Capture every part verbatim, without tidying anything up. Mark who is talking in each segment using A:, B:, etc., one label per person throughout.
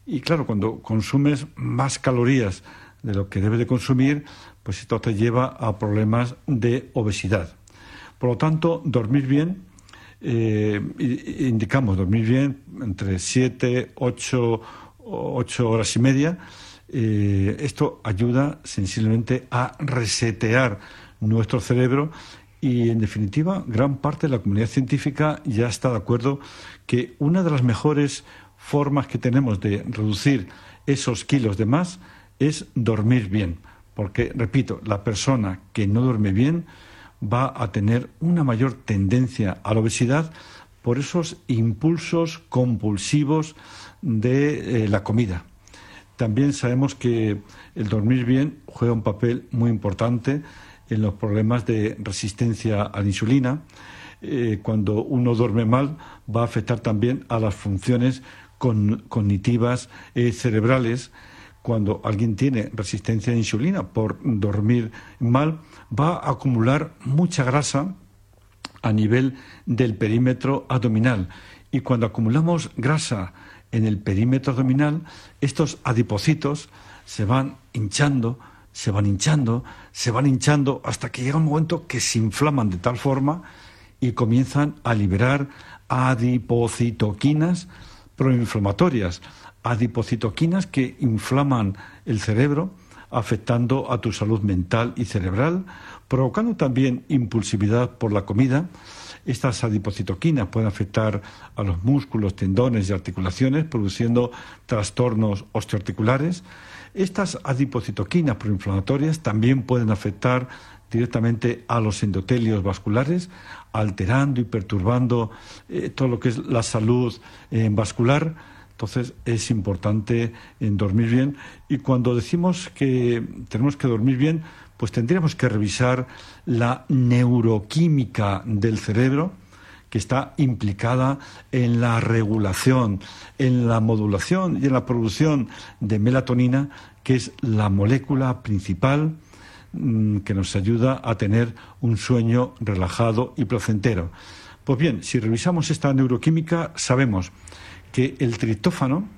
A: Y claro, cuando consumes más calorías de lo que debes de consumir, pues esto te lleva a problemas de obesidad. Por lo tanto, dormir bien, eh, indicamos dormir bien entre siete, ocho, ocho horas y media. Eh, esto ayuda sensiblemente a resetear nuestro cerebro y, en definitiva, gran parte de la comunidad científica ya está de acuerdo que una de las mejores formas que tenemos de reducir esos kilos de más es dormir bien, porque, repito, la persona que no duerme bien va a tener una mayor tendencia a la obesidad por esos impulsos compulsivos de eh, la comida. También sabemos que el dormir bien juega un papel muy importante en los problemas de resistencia a la insulina. Eh, cuando uno duerme mal, va a afectar también a las funciones con, cognitivas eh, cerebrales. Cuando alguien tiene resistencia a la insulina por dormir mal, va a acumular mucha grasa a nivel del perímetro abdominal. Y cuando acumulamos grasa en el perímetro abdominal, estos adipocitos se van hinchando, se van hinchando, se van hinchando hasta que llega un momento que se inflaman de tal forma y comienzan a liberar adipocitoquinas proinflamatorias, adipocitoquinas que inflaman el cerebro, afectando a tu salud mental y cerebral, provocando también impulsividad por la comida. Estas adipocitoquinas pueden afectar a los músculos, tendones y articulaciones, produciendo trastornos osteoarticulares. Estas adipocitoquinas proinflamatorias también pueden afectar directamente a los endotelios vasculares, alterando y perturbando eh, todo lo que es la salud eh, vascular. Entonces es importante en dormir bien, y cuando decimos que tenemos que dormir bien, pues tendríamos que revisar la neuroquímica del cerebro, que está implicada en la regulación, en la modulación y en la producción de melatonina, que es la molécula principal mmm, que nos ayuda a tener un sueño relajado y placentero. Pues bien, si revisamos esta neuroquímica, sabemos que el triptófano,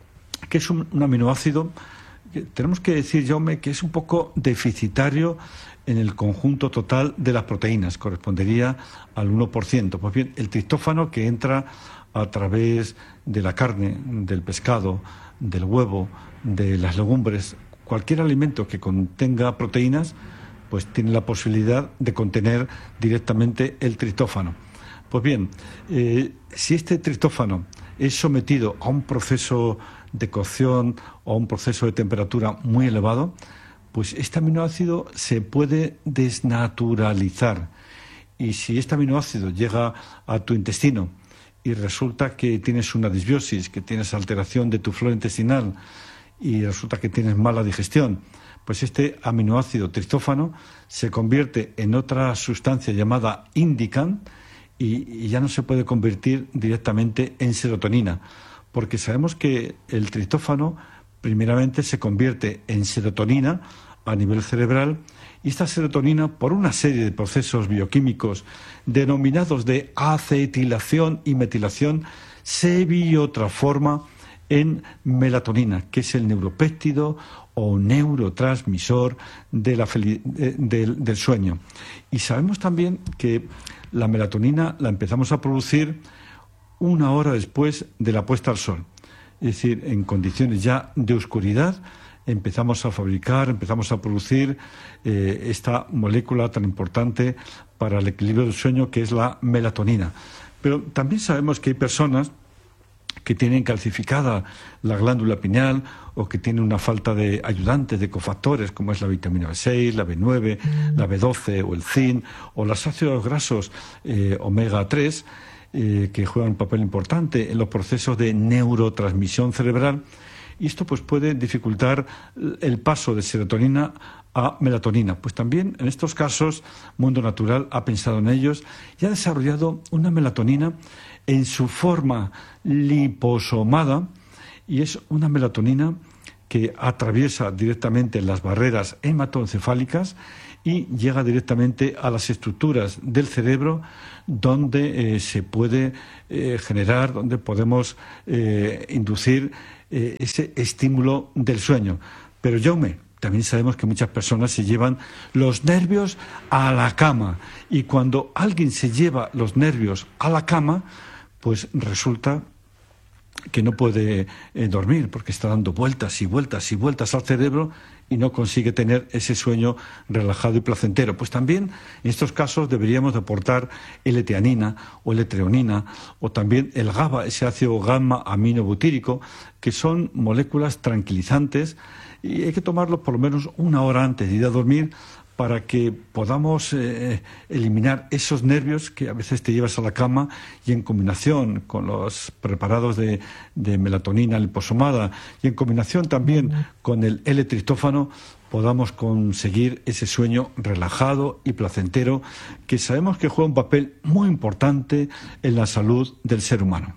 A: que es un, un aminoácido, que tenemos que decir, Jaume, que es un poco deficitario en el conjunto total de las proteínas, correspondería al uno por ciento. Pues bien, el triptófano, que entra a través de la carne, del pescado, del huevo, de las legumbres, cualquier alimento que contenga proteínas, pues tiene la posibilidad de contener directamente el triptófano. Pues bien, eh, si este triptófano es sometido a un proceso de cocción o a un proceso de temperatura muy elevado, pues este aminoácido se puede desnaturalizar. Y si este aminoácido llega a tu intestino y resulta que tienes una disbiosis, que tienes alteración de tu flora intestinal y resulta que tienes mala digestión, pues este aminoácido triptófano se convierte en otra sustancia llamada indican y, y ya no se puede convertir directamente en serotonina, porque sabemos que el triptófano primeramente se convierte en serotonina a nivel cerebral, y esta serotonina, por una serie de procesos bioquímicos denominados de acetilación y metilación, se biotransforma en melatonina, que es el neuropéptido o neurotransmisor de la feli- de, de, del sueño. Y sabemos también que la melatonina la empezamos a producir una hora después de la puesta al sol. Es decir, en condiciones ya de oscuridad empezamos a fabricar, empezamos a producir eh, esta molécula tan importante para el equilibrio del sueño, que es la melatonina. Pero también sabemos que hay personas que tienen calcificada la glándula pineal o que tienen una falta de ayudantes, de cofactores, como es la vitamina B seis, la B nueve, la B doce o el zinc, o los ácidos grasos eh, omega tres, eh, que juegan un papel importante en los procesos de neurotransmisión cerebral. Y esto pues puede dificultar el paso de serotonina a melatonina. Pues también en estos casos Mundo Natural ha pensado en ellos y ha desarrollado una melatonina en su forma liposomada, y es una melatonina que atraviesa directamente las barreras hematoencefálicas y llega directamente a las estructuras del cerebro, donde eh, se puede eh, generar, donde podemos eh, inducir eh, ese estímulo del sueño. Pero, Jaume, también sabemos que muchas personas se llevan los nervios a la cama, y cuando alguien se lleva los nervios a la cama, pues resulta que no puede eh, dormir, porque está dando vueltas y vueltas y vueltas al cerebro y no consigue tener ese sueño relajado y placentero. Pues también en estos casos deberíamos de aportar L-teanina o L-treonina, o también el GABA, ese ácido gamma aminobutírico, que son moléculas tranquilizantes, y hay que tomarlos por lo menos una hora antes de ir a dormir, para que podamos eh, eliminar esos nervios que a veces te llevas a la cama, y en combinación con los preparados de, de melatonina liposomada, y en combinación también con el L-triptófano, podamos conseguir ese sueño relajado y placentero, que sabemos que juega un papel muy importante en la salud del ser humano.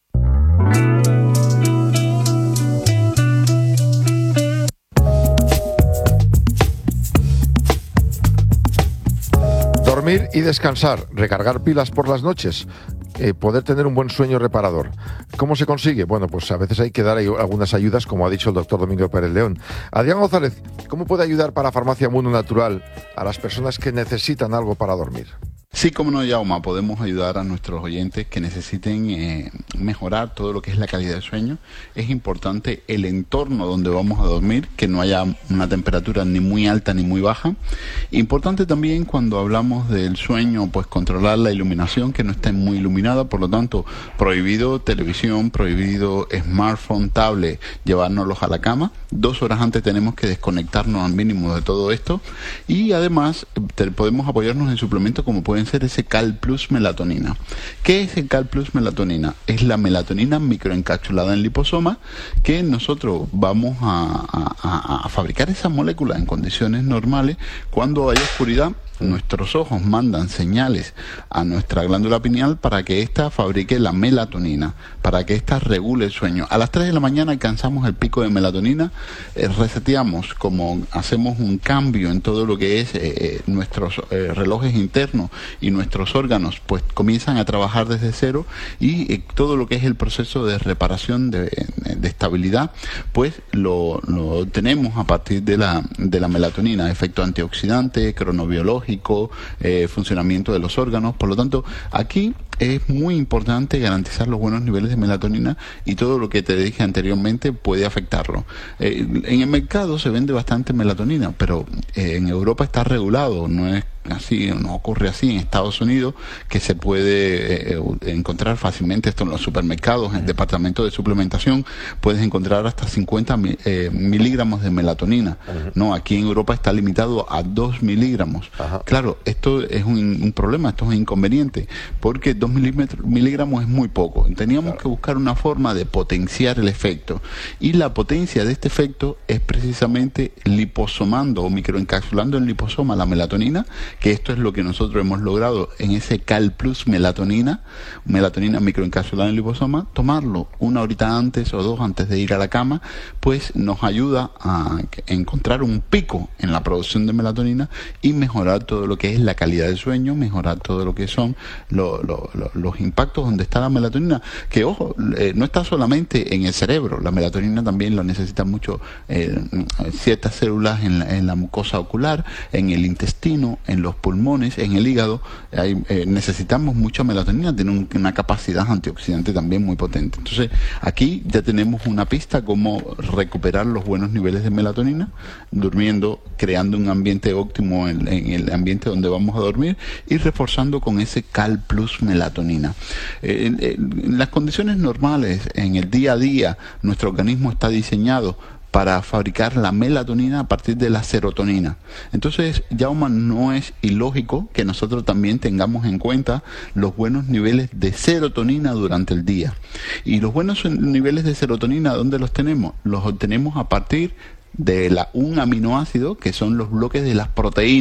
B: Dormir y descansar, recargar pilas por las noches, eh, poder tener un buen sueño reparador. ¿Cómo se consigue? Bueno, pues a veces hay que dar algunas ayudas, como ha dicho el doctor Domingo Pérez León. Adrián González, ¿cómo puede ayudar para Farmacia Mundo Natural a las personas que necesitan algo para dormir?
C: Sí, como no, Jaume, podemos ayudar a nuestros oyentes que necesiten eh, mejorar todo lo que es la calidad de sueño. Es importante el entorno donde vamos a dormir, que no haya una temperatura ni muy alta ni muy baja. Importante también cuando hablamos del sueño, pues controlar la iluminación, que no esté muy iluminada, por lo tanto, prohibido televisión, prohibido smartphone, tablet, llevárnoslos a la cama. Dos horas antes tenemos que desconectarnos al mínimo de todo esto, y además te, podemos apoyarnos en suplementos como pueden ser ese Cal Plus melatonina. ¿Qué es el Cal Plus melatonina? Es la melatonina microencapsulada en liposoma, que nosotros vamos a, a, a fabricar esa molécula en condiciones normales. Cuando hay oscuridad, nuestros ojos mandan señales a nuestra glándula pineal para que ésta fabrique la melatonina, para que ésta regule el sueño. A las tres de la mañana alcanzamos el pico de melatonina, eh, reseteamos, como hacemos un cambio en todo lo que es eh, nuestros eh, relojes internos, y nuestros órganos pues comienzan a trabajar desde cero, y eh, todo lo que es el proceso de reparación, de, de estabilidad, pues lo, lo tenemos a partir de la, de la melatonina, efecto antioxidante, cronobiológico, Eh, funcionamiento de los órganos. Por lo tanto, aquí es muy importante garantizar los buenos niveles de melatonina, y todo lo que te dije anteriormente puede afectarlo. Eh, en el mercado se vende bastante melatonina, pero eh, en Europa está regulado, no es así, no ocurre así en Estados Unidos, que se puede eh, encontrar fácilmente esto en los supermercados. En el departamento de suplementación puedes encontrar hasta cincuenta eh, miligramos de melatonina. Uh-huh. No, aquí en Europa está limitado a dos miligramos. Uh-huh. Claro, esto es un, un problema, esto es un inconveniente, porque dos miligramos es muy poco. Teníamos claro. que buscar una forma de potenciar el efecto, y la potencia de este efecto es precisamente liposomando o microencapsulando en liposoma la melatonina, que esto es lo que nosotros hemos logrado en ese Cal Plus melatonina, melatonina microencapsulada en liposoma. Tomarlo una horita antes o dos antes de ir a la cama, pues nos ayuda a encontrar un pico en la producción de melatonina y mejorar todo lo que es la calidad del sueño, mejorar todo lo que son lo, lo, lo, los impactos donde está la melatonina, que ojo, eh, no está solamente en el cerebro, la melatonina también lo necesitan mucho eh, ciertas células en la, en la mucosa ocular, en el intestino, en los pulmones, en el hígado. Hay, eh, necesitamos mucha melatonina, tiene un, una capacidad antioxidante también muy potente. Entonces aquí ya tenemos una pista cómo recuperar los buenos niveles de melatonina, durmiendo, creando un ambiente óptimo en, en el ambiente donde vamos a dormir, y reforzando con ese Cal Plus melatonina. Eh, en, en las condiciones normales, en el día a día, nuestro organismo está diseñado para fabricar la melatonina a partir de la serotonina. Entonces, Jaume, no es ilógico que nosotros también tengamos en cuenta los buenos niveles de serotonina durante el día. Y los buenos niveles de serotonina, ¿dónde los tenemos? Los obtenemos a partir de la, un aminoácido, que son los bloques de las proteínas.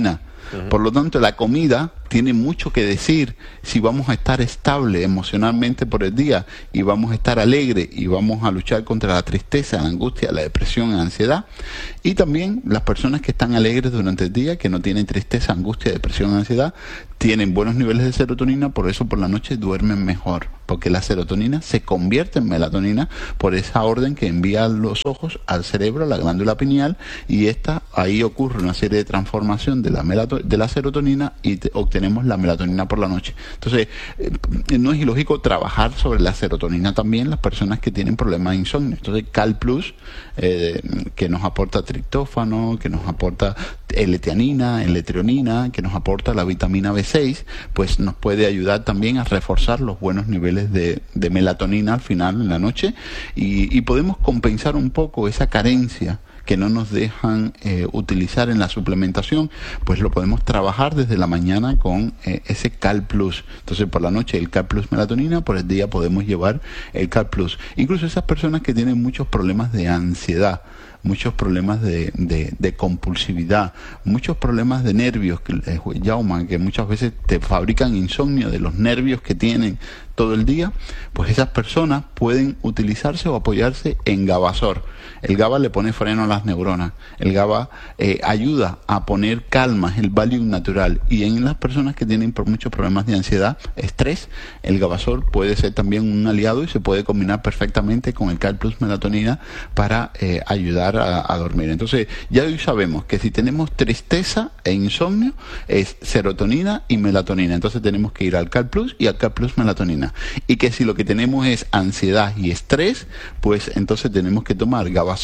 C: Uh-huh. Por lo tanto, la comida tiene mucho que decir si vamos a estar estable emocionalmente por el día y vamos a estar alegre y vamos a luchar contra la tristeza, la angustia, la depresión, la ansiedad. Y también las personas que están alegres durante el día, que no tienen tristeza, angustia, depresión, ansiedad, tienen buenos niveles de serotonina, por eso por la noche duermen mejor, porque la serotonina se convierte en melatonina por esa orden que envía los ojos al cerebro, a la glándula pineal, y esta, ahí ocurre una serie de transformación de la, melato, de la serotonina y te, obtenemos la melatonina por la noche. Entonces, eh, no es ilógico trabajar sobre la serotonina también las personas que tienen problemas de insomnio. Entonces, Cal Plus, eh, que nos aporta triptófano, que nos aporta L-teanina, L-treonina, que nos aporta la vitamina B seis, pues nos puede ayudar también a reforzar los buenos niveles de, de melatonina al final en la noche, y, y podemos compensar un poco esa carencia que no nos dejan eh, utilizar en la suplementación, pues lo podemos trabajar desde la mañana con eh, ese Cal Plus. Entonces por la noche el Cal Plus melatonina, por el día podemos llevar el Cal Plus. Incluso esas personas que tienen muchos problemas de ansiedad, muchos problemas de, de, de compulsividad, muchos problemas de nervios, que, eh, Jaume, que muchas veces te fabrican insomnio de los nervios que tienen todo el día, pues esas personas pueden utilizarse o apoyarse en Gabasor. El GABA le pone freno a las neuronas, el GABA eh, ayuda a poner calma, es el Valium natural, y en las personas que tienen por muchos problemas de ansiedad, estrés, el Gabasor puede ser también un aliado y se puede combinar perfectamente con el Cal Plus melatonina para eh, ayudar a, a dormir. Entonces ya hoy sabemos que si tenemos tristeza e insomnio es serotonina y melatonina, entonces tenemos que ir al Cal Plus y al Cal Plus melatonina, y que si lo que tenemos es ansiedad y estrés, pues entonces tenemos que tomar Gabasor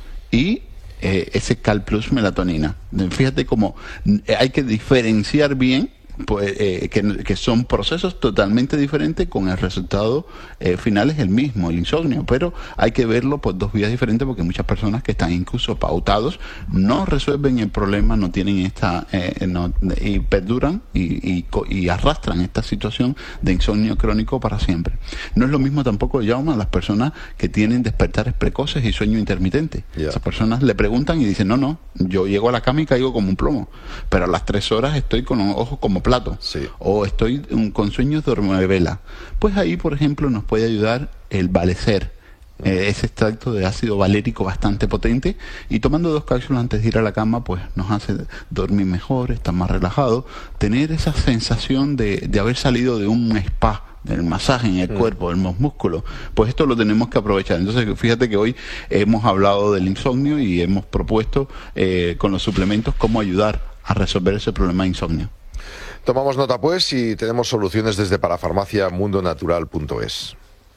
C: y eh, ese Cal Plus melatonina. Fíjate cómo hay que diferenciar bien, pues, eh, que, que son procesos totalmente diferentes, con el resultado eh, final es el mismo, el insomnio, pero hay que verlo por dos vías diferentes, porque muchas personas que están incluso pautados no resuelven el problema, no tienen esta eh, no, y perduran y, y, y arrastran esta situación de insomnio crónico para siempre. No es lo mismo tampoco, Jaume, a las personas que tienen despertares precoces y sueño intermitente. Yeah. Esas personas le preguntan y dicen, no, no, yo llego a la cama y caigo como un plomo, pero a las tres horas estoy con los ojos como plato, sí. O estoy um, con sueños de dormivela. Pues ahí, por ejemplo, nos puede ayudar el Valecer, eh, ese extracto de ácido valérico bastante potente, y tomando dos cápsulas antes de ir a la cama, pues nos hace dormir mejor, estar más relajado, tener esa sensación de, de haber salido de un spa, del masaje en el cuerpo, de los músculos. Pues esto lo tenemos que aprovechar. Entonces fíjate que hoy hemos hablado del insomnio y hemos propuesto eh, con los suplementos cómo ayudar a resolver ese problema de insomnio.
B: Tomamos nota pues y tenemos soluciones desde parafarmacia mundo natural punto es.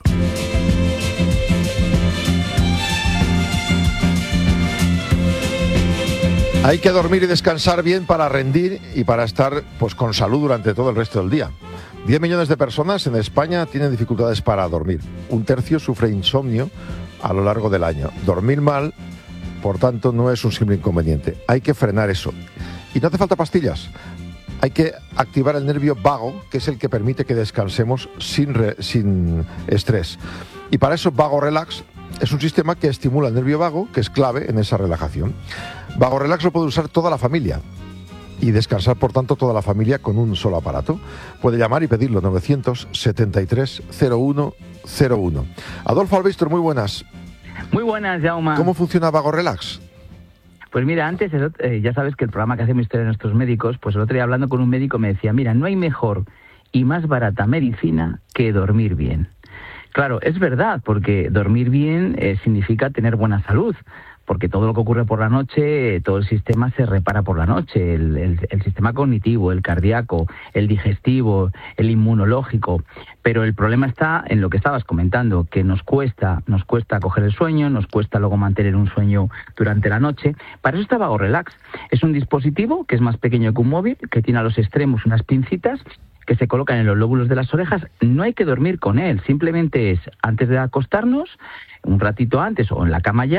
B: Hay que dormir y descansar bien para rendir y para estar pues con salud durante todo el resto del día. diez millones de personas en España tienen dificultades para dormir. Un tercio sufre insomnio a lo largo del año. Dormir mal, por tanto, no es un simple inconveniente. Hay que frenar eso. Y no hace falta pastillas. Hay que activar el nervio vago, que es el que permite que descansemos sin, re, sin estrés. Y para eso Vago Relax es un sistema que estimula el nervio vago, que es clave en esa relajación. Vago Relax lo puede usar toda la familia y descansar, por tanto, toda la familia con un solo aparato. Puede llamar y pedirlo, novecientos setenta y tres cero uno cero uno. Adolfo Albistor, muy buenas.
D: Muy buenas, Jaume.
B: ¿Cómo funciona Vago Relax?
D: Pues mira, antes, eh, ya sabes que el programa que hacemos Historia de Nuestros Médicos, pues el otro día hablando con un médico me decía, mira, no hay mejor y más barata medicina que dormir bien. Claro, es verdad, porque dormir bien eh, significa tener buena salud, porque todo lo que ocurre por la noche, todo el sistema se repara por la noche, el, el, el sistema cognitivo, el cardíaco, el digestivo, el inmunológico. Pero el problema está en lo que estabas comentando, que nos cuesta, nos cuesta coger el sueño, nos cuesta luego mantener un sueño durante la noche. Para eso está Vago Relax. Es un dispositivo que es más pequeño que un móvil, que tiene a los extremos unas pincitas que se colocan en los lóbulos de las orejas. No hay que dormir con él, simplemente es antes de acostarnos, un ratito antes o en la cama ya,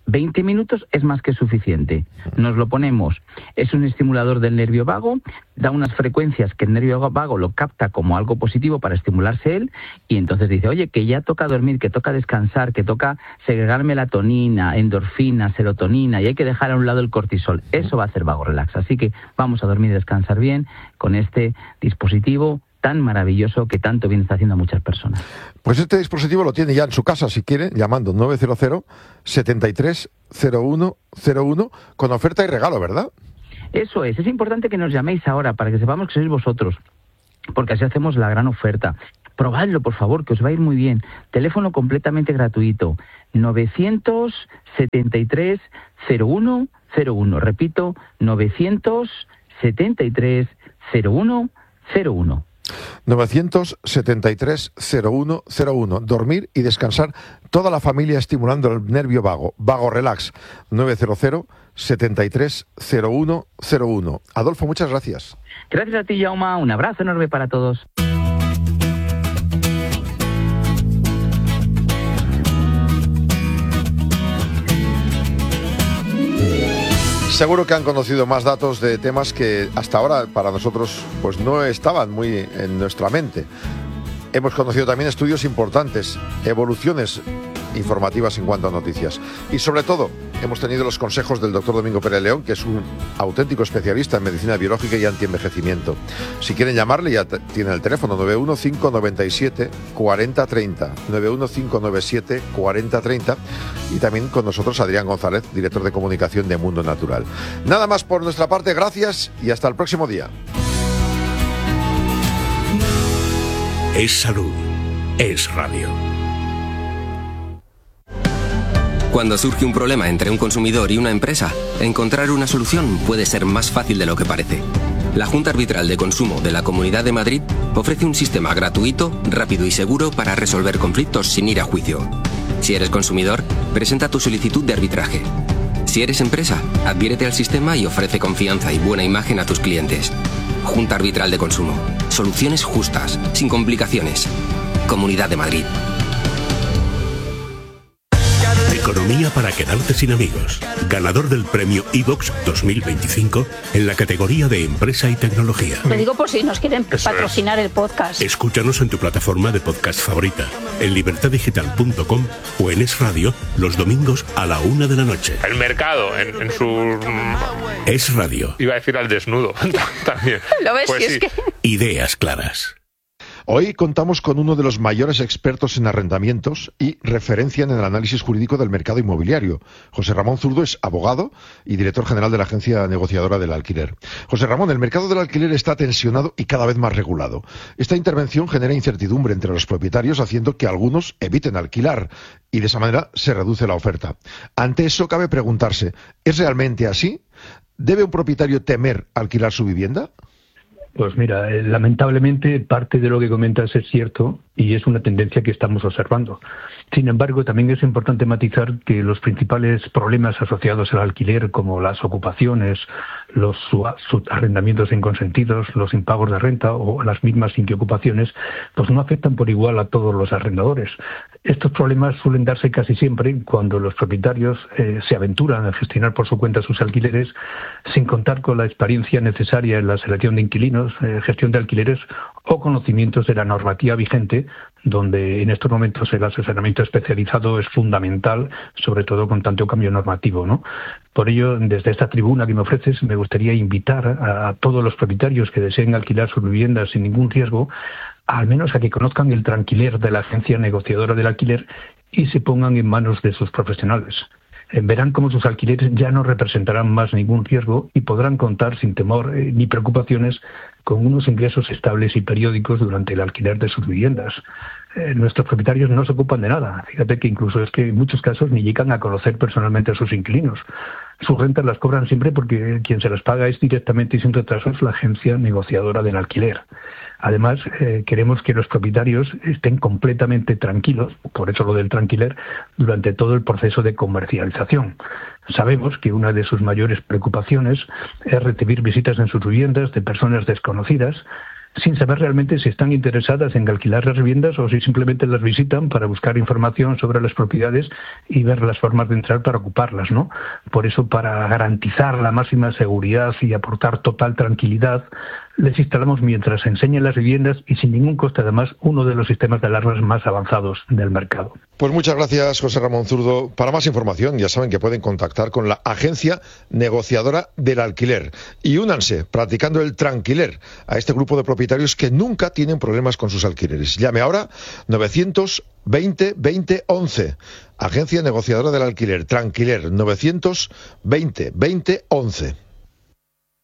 D: veinte minutos es más que suficiente. Nos lo ponemos. Es un estimulador del nervio vago, da unas frecuencias que el nervio vago lo capta como algo positivo para estimularse él, y entonces dice, oye, que ya toca dormir, que toca descansar, que toca segregar melatonina, endorfina, serotonina, y hay que dejar a un lado el cortisol. Eso va a hacer Vago Relax. Así que vamos a dormir y descansar bien con este dispositivo tan maravilloso que tanto bien está haciendo a muchas personas.
B: Pues este dispositivo lo tiene ya en su casa, si quiere, llamando nueve cero cero, setenta y tres cero uno cero uno, con oferta y regalo, ¿verdad?
D: Eso es, es importante que nos llaméis ahora para que sepamos que sois vosotros, porque así hacemos la gran oferta. Probadlo, por favor, que os va a ir muy bien. Teléfono completamente gratuito, novecientos setenta y tres cero uno cero uno. Repito, novecientos setenta y tres cero uno cero uno.
B: novecientos setenta y tres cero uno cero uno. Dormir y descansar toda la familia estimulando el nervio vago. Vago Relax. nueve cero cero, setenta y tres cero uno cero uno. Adolfo, muchas gracias.
D: Gracias a ti, Jaume. Un abrazo enorme para todos.
B: Seguro que han conocido más datos de temas que hasta ahora para nosotros pues no estaban muy en nuestra mente. Hemos conocido también estudios importantes, evoluciones informativas en cuanto a noticias. Y sobre todo, hemos tenido los consejos del doctor Domingo Pérez León, que es un auténtico especialista en medicina biológica y antienvejecimiento. Si quieren llamarle, ya tienen el teléfono nueve uno cinco nueve siete cuatro cero tres cero, nueve uno cinco nueve siete cuatro cero tres cero, y también con nosotros Adrián González, director de comunicación de Mundo Natural. Nada más por nuestra parte, gracias y hasta el próximo día.
E: Es salud, es radio.
F: Cuando surge un problema entre un consumidor y una empresa, encontrar una solución puede ser más fácil de lo que parece. La Junta Arbitral de Consumo de la Comunidad de Madrid ofrece un sistema gratuito, rápido y seguro para resolver conflictos sin ir a juicio. Si eres consumidor, presenta tu solicitud de arbitraje. Si eres empresa, adhiérete al sistema y ofrece confianza y buena imagen a tus clientes. Junta Arbitral de Consumo. Soluciones justas, sin complicaciones. Comunidad de Madrid.
E: Economía para quedarte sin amigos. Ganador del premio iVox dos mil veinticinco en la categoría de empresa y tecnología.
G: Lo digo por si nos quieren Eso patrocinar es. el podcast.
E: Escúchanos en tu plataforma de podcast favorita, en libertad digital punto com o en Es Radio los domingos a la una de la noche.
H: El mercado en, en su...
E: Es Radio.
H: Iba a decir al desnudo también.
G: ¿Lo ves?
H: Pues
G: si
H: sí.
G: es que...
E: Ideas claras.
B: Hoy contamos con uno de los mayores expertos en arrendamientos y referencia en el análisis jurídico del mercado inmobiliario. José Ramón Zurdo es abogado y director general de la Agencia Negociadora del Alquiler. José Ramón, el mercado del alquiler está tensionado y cada vez más regulado. Esta intervención genera incertidumbre entre los propietarios, haciendo que algunos eviten alquilar y de esa manera se reduce la oferta. Ante eso cabe preguntarse, ¿es realmente así? ¿Debe un propietario temer alquilar su vivienda?
I: Pues mira, eh, lamentablemente parte de lo que comentas es cierto y es una tendencia que estamos observando. Sin embargo, también es importante matizar que los principales problemas asociados al alquiler, como las ocupaciones, los arrendamientos inconsentidos, los impagos de renta o las mismas inquiocupaciones, pues no afectan por igual a todos los arrendadores. Estos problemas suelen darse casi siempre cuando los propietarios eh, se aventuran a gestionar por su cuenta sus alquileres sin contar con la experiencia necesaria en la selección de inquilinos, eh, gestión de alquileres o conocimientos de la normativa vigente, donde en estos momentos el asesoramiento especializado es fundamental, sobre todo con tanto cambio normativo, ¿no? Por ello, desde esta tribuna que me ofreces, me gustaría invitar a, a todos los propietarios que deseen alquilar sus viviendas sin ningún riesgo, al menos a que conozcan el tranquiler de la Agencia Negociadora del Alquiler y se pongan en manos de sus profesionales. Verán cómo sus alquileres ya no representarán más ningún riesgo y podrán contar sin temor eh, ni preocupaciones con unos ingresos estables y periódicos durante el alquiler de sus viviendas. Eh, nuestros propietarios no se ocupan de nada. Fíjate que incluso es que en muchos casos ni llegan a conocer personalmente a sus inquilinos. Sus rentas las cobran siempre porque quien se las paga es directamente y sin retrasos la Agencia Negociadora del Alquiler. Además, eh, queremos que los propietarios estén completamente tranquilos, por eso lo del tranquiler, durante todo el proceso de comercialización. Sabemos que una de sus mayores preocupaciones es recibir visitas en sus viviendas de personas desconocidas, sin saber realmente si están interesadas en alquilar las viviendas o si simplemente las visitan para buscar información sobre las propiedades y ver las formas de entrar para ocuparlas, ¿no? Por eso, para garantizar la máxima seguridad y aportar total tranquilidad, les instalamos mientras enseñan las viviendas y sin ningún coste además uno de los sistemas de alarmas más avanzados del mercado.
B: Pues muchas gracias, José Ramón Zurdo. Para más información ya saben que pueden contactar con la Agencia Negociadora del Alquiler y únanse practicando el Tranquiler a este grupo de propietarios que nunca tienen problemas con sus alquileres. Llame ahora novecientos veinte veinte once. Agencia Negociadora del Alquiler, Tranquiler, novecientos veinte veinte once.